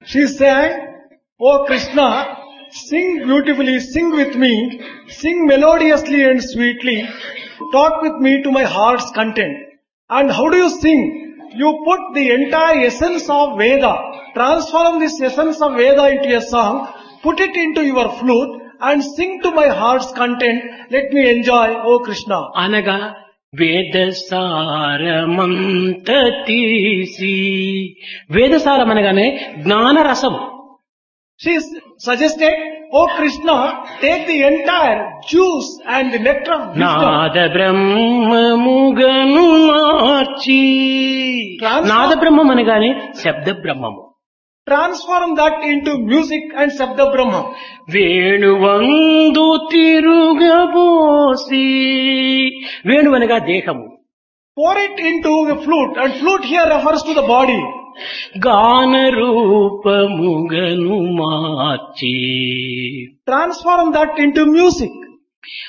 She sang, "Oh Krishna, sing beautifully, sing with me, sing melodiously and sweetly, talk with me to my heart's content." And how do you sing? You put the entire essence of Veda, transform this essence of Veda into a song, put it into your flute and sing to my heart's content. Let me enjoy, oh Krishna. అనగా వేదసారమంత తీసి, వేదసారం అనగానే జ్ఞానరసం. She suggested, oh Krishna, take the entire juice and the nectar of wisdom. నాద బ్రహ్మముగను మార్చి, నాద బ్రహ్మం అనగానే శబ్ద బ్రహ్మము. Transform that into music and Sabda Brahma. వేణువందు తిరుగబోసి, Venu అనగా దేహము. Pour it into the flute, and flute here refers to the body. గాన రూపముగను మార్చి, Transform that into music.